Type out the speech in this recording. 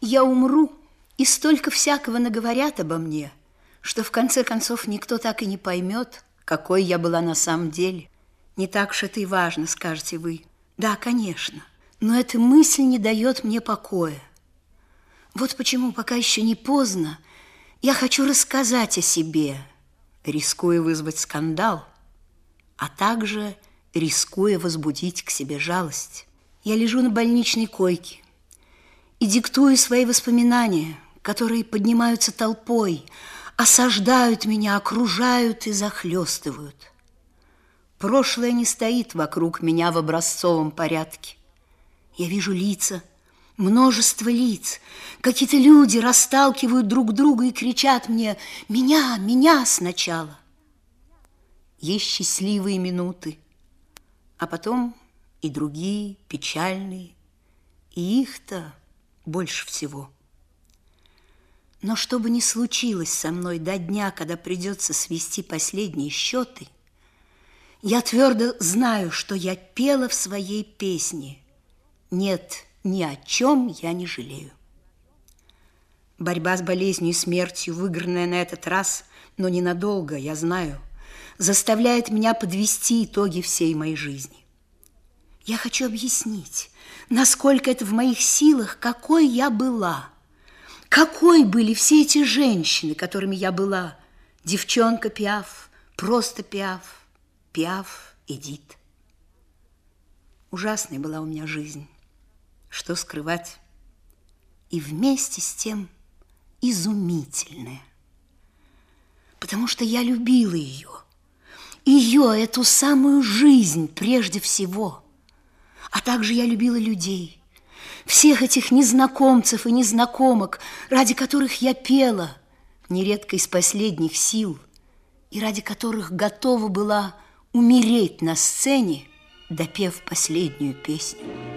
Я умру, и столько всякого наговорят обо мне, что в конце концов никто так и не поймет, какой я была на самом деле. Не так уж это и важно, скажете вы. Да, конечно, но эта мысль не дает мне покоя. Вот почему, пока еще не поздно, я хочу рассказать о себе, рискуя вызвать скандал, а также рискуя возбудить к себе жалость. Я лежу на больничной койке и диктую свои воспоминания, которые поднимаются толпой, осаждают меня, окружают и захлестывают. Прошлое не стоит вокруг меня в образцовом порядке. Я вижу лица, множество лиц. Какие-то люди расталкивают друг друга и кричат мне: «Меня, меня сначала!» Есть счастливые минуты, а потом и другие, печальные, и их-то больше всего. Но что бы ни случилось со мной до дня, когда придется свести последние счеты, я твердо знаю, что я пела в своей песне: «Нет, ни о чем я не жалею». Борьба с болезнью и смертью, выигранная на этот раз, но ненадолго, я знаю, заставляет меня подвести итоги всей моей жизни. Я хочу объяснить, насколько это в моих силах, какой я была, какой были все эти женщины, которыми я была: девчонка Пиаф, просто Пиаф, Пиаф, Эдит. Ужасная была у меня жизнь, что скрывать, и вместе с тем изумительная, потому что я любила ее, эту самую жизнь прежде всего, а также я любила людей, всех этих незнакомцев и незнакомок, ради которых я пела, нередко из последних сил, и ради которых готова была умереть на сцене, допев последнюю песню.